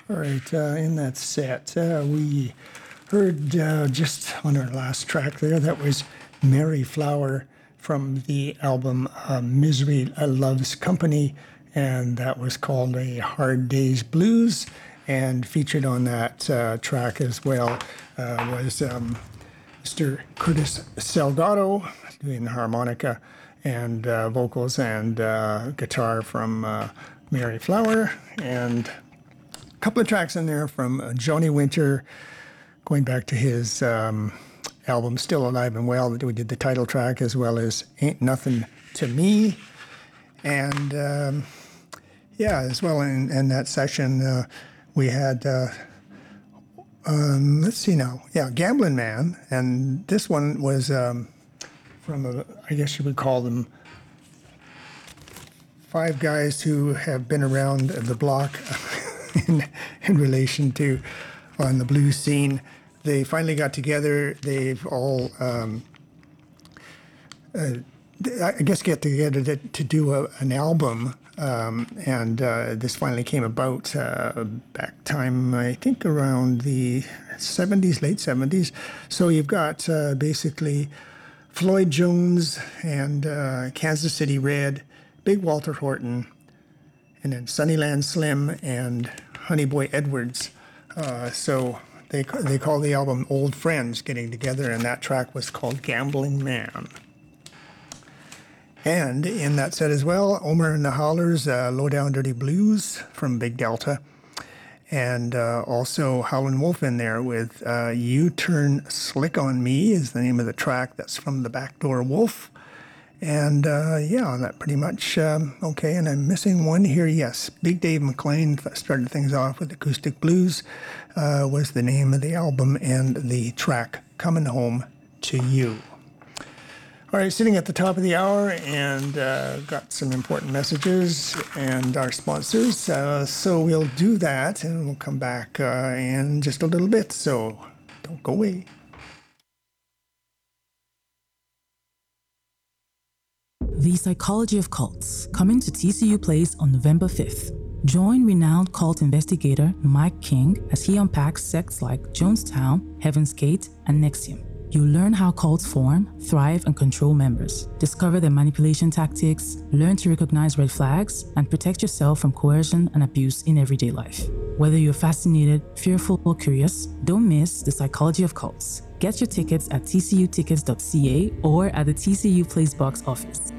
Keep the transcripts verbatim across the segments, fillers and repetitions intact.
All right, uh, in that set, uh, we heard uh, just on our last track there, that was Mary Flower from the album uh, Misery Loves Company, and that was called A Hard Day's Blues, and featured on that uh, track as well uh, was um, Mister Curtis Salgado doing the harmonica and uh, vocals and uh, guitar from uh, Mary Flower, and a couple of tracks in there from uh, Johnny Winter, going back to his um, album Still Alive and Well. We did the title track, as well as Ain't Nothing to Me. And um, yeah, as well in, in that session, uh, we had, uh, um, let's see now, yeah, Gambling Man. And this one was um, from, a, I guess you would call them, five guys who have been around the block in, in relation to on the blues scene. They finally got together. They've all, um, uh, I guess, get together to, to do a, an album, um, and uh, this finally came about uh, back time, I think, around the seventies, late seventies. So you've got uh, basically Floyd Jones and uh, Kansas City Red, Big Walter Horton, and then Sunnyland Slim and Honey Boy Edwards. Uh, so they they call the album Old Friends getting together, and that track was called Gambling Man. And in that set as well, Omer and the Howlers, uh, Low Down Dirty Blues from Big Delta, and uh, also Howlin' Wolf in there with uh, You Turn Slick on Me is the name of the track. That's from the Backdoor Wolf. And uh, yeah, that pretty much, um, okay, and I'm missing one here, yes. Big Dave McLean started things off with Acoustic Blues, uh, was the name of the album, and the track Coming Home to You. All right, sitting at the top of the hour, and uh, got some important messages and our sponsors, uh, so we'll do that, and we'll come back uh, in just a little bit, so don't go away. The Psychology of Cults, coming to T C U Plays on November fifth. Join renowned cult investigator Mike King as he unpacks sects like Jonestown, Heaven's Gate, and N X I V M. You'll learn how cults form, thrive, and control members, discover their manipulation tactics, learn to recognize red flags, and protect yourself from coercion and abuse in everyday life. Whether you're fascinated, fearful, or curious, don't miss The Psychology of Cults. Get your tickets at t c u tickets dot c a or at the T C U Plays box office.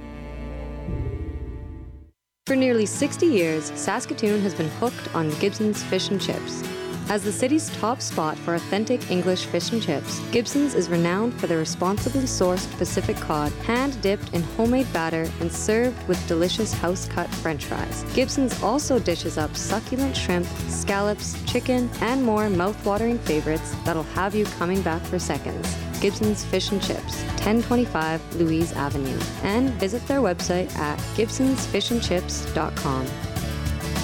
For nearly sixty years, Saskatoon has been hooked on Gibson's Fish and Chips. As the city's top spot for authentic English fish and chips, Gibson's is renowned for their responsibly sourced Pacific cod, hand-dipped in homemade batter and served with delicious house-cut French fries. Gibson's also dishes up succulent shrimp, scallops, chicken, and more mouth-watering favorites that'll have you coming back for seconds. Gibson's Fish and Chips, ten twenty-five Louise Avenue, and visit their website at gibsons fish and chips dot com.